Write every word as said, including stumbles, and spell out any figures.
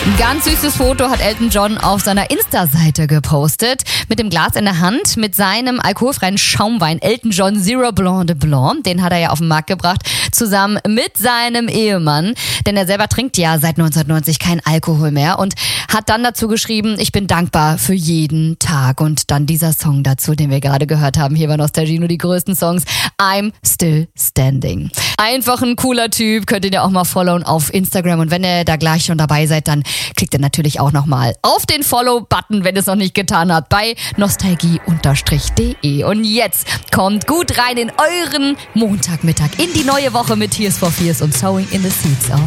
Ganz süßes Foto hat Elton John auf seiner Insta-Seite gepostet. Mit dem Glas in der Hand, mit seinem alkoholfreien Schaumwein Elton John Zero Blanc de Blanc. Den hat er ja auf den Markt gebracht, zusammen mit seinem Ehemann. Denn er selber trinkt ja seit neunzehnhundertneunzig kein Alkohol mehr und hat dann dazu geschrieben, ich bin dankbar für jeden Tag. Und dann dieser Song dazu, den wir gerade gehört haben. Hier bei Nostalgie nur die größten Songs. I'm Still Standing. Einfach ein cooler Typ. Könnt ihr ja auch mal followen auf Instagram. Und wenn ihr da gleich schon dabei seid, dann klickt ihr natürlich auch nochmal auf den Follow-Button, wenn ihr es noch nicht getan habt, bei nostalgie Punkt de. Und jetzt kommt gut rein in euren Montagmittag, in die neue Woche mit Tears for Fears und Sowing in the Seeds of